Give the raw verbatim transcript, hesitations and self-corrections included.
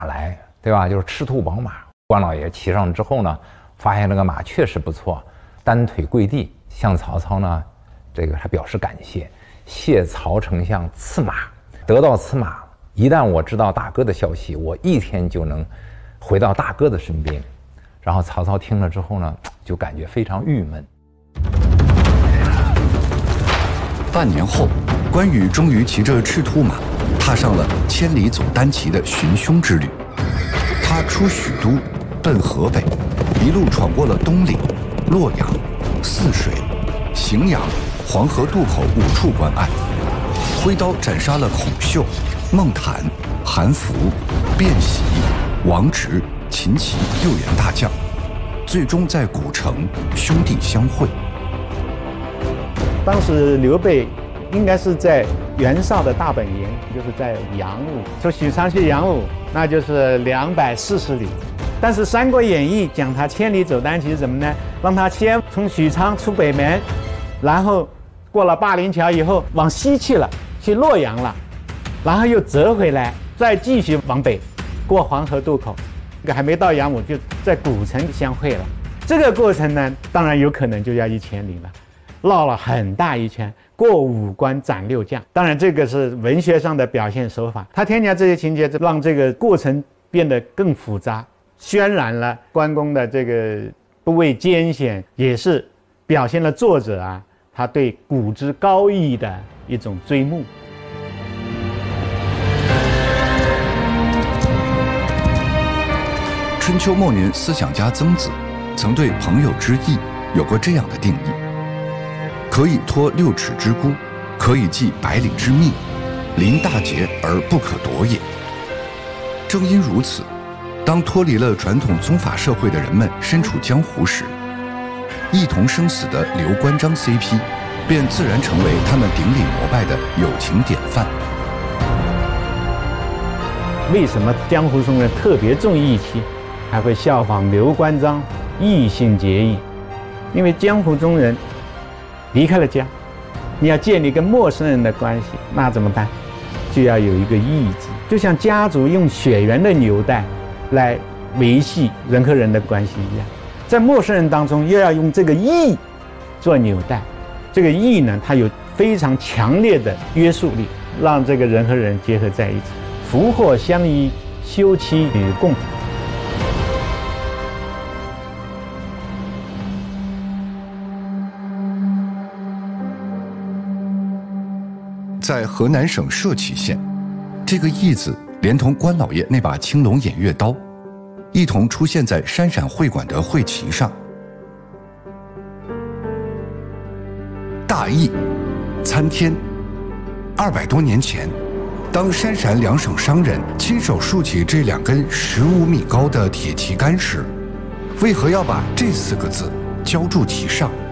来，对吧？就是赤兔宝马。关老爷骑上之后呢，发现这个马确实不错，单腿跪地向曹操呢，这个还表示感谢，谢曹丞相赐马。得到此马，一旦我知道大哥的消息，我一天就能回到大哥的身边。然后曹操听了之后呢，就感觉非常郁闷。 半年后，关羽终于骑着赤兔马，踏上了千里走单骑的寻凶之旅。他出许都，奔河北，一路闯过了东岭、洛阳、泗水、荥阳、黄河渡口五处关隘，挥刀斩杀了孔秀、孟坦、韩福、卞喜、王直、秦琪六员大将，最终在古城兄弟相会。 当时刘备应该是在袁绍的大本营，就是在杨武，从许昌去杨武，那就是两百四十里。但是《三国演义》讲他千里走单骑是什么呢？让他先从许昌出北门，然后过了灞陵桥以后往西去了，去洛阳了，然后又折回来，再继续往北，过黄河渡口，还没到杨武就在古城相会了。这个过程呢，当然有可能就要一千里了，绕了很大一圈，过五关斩六将。当然这个是文学上的表现手法，他添加这些情节，让这个过程变得更复杂，渲染了关公的这个不畏艰险，也是表现了作者啊他对古之高义的一种追慕。 春秋末年思想家曾子曾对朋友之义有过这样的定义：可以托六尺之孤，可以寄百里之密，临大节而不可夺也。正因如此，当脱离了传统宗法社会的人们身处江湖时，一同生死的刘关张 C P 便自然成为他们顶礼膜拜的友情典范。 为什么江湖中人特别重义气，还会效仿刘关张义性结义？因为江湖中人离开了家，你要建立跟陌生人的关系，那怎么办？就要有一个义字，就像家族用血缘的纽带来维系人和人的关系一样，在陌生人当中又要用这个义做纽带。这个义呢，它有非常强烈的约束力，让这个人和人结合在一起，福祸相依，休戚与共。 在河南省社旗县，这个义字连同关老爷那把青龙偃月刀，一同出现在山陕会馆的会旗上。大义，参天。二百多年前，当山陕两省商人亲手竖起这两根十五米高的铁旗杆时，为何要把这四个字浇筑其上？